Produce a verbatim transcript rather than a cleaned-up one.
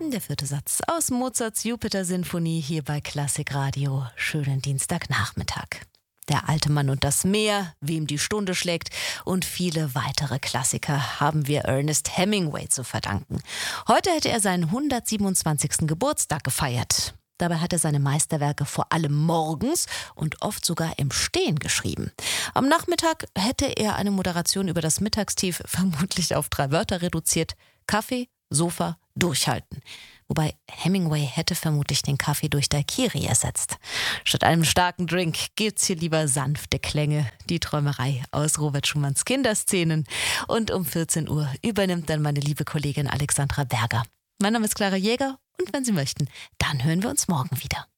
Der vierte Satz aus Mozarts Jupiter-Sinfonie hier bei Klassikradio. Schönen Dienstagnachmittag. Der alte Mann und das Meer, Wem die Stunde schlägt und viele weitere Klassiker haben wir Ernest Hemingway zu verdanken. Heute hätte er seinen hundertsiebenundzwanzigsten Geburtstag gefeiert. Dabei hat er seine Meisterwerke vor allem morgens und oft sogar im Stehen geschrieben. Am Nachmittag hätte er eine Moderation über das Mittagstief vermutlich auf drei Wörter reduziert: Kaffee, Sofa, durchhalten. Wobei Hemingway hätte vermutlich den Kaffee durch Daiquiri ersetzt. Statt einem starken Drink gibt's hier lieber sanfte Klänge. Die Träumerei aus Robert Schumanns Kinderszenen. Und um vierzehn Uhr übernimmt dann meine liebe Kollegin Alexandra Berger. Mein Name ist Clara Jäger und wenn Sie möchten, dann hören wir uns morgen wieder.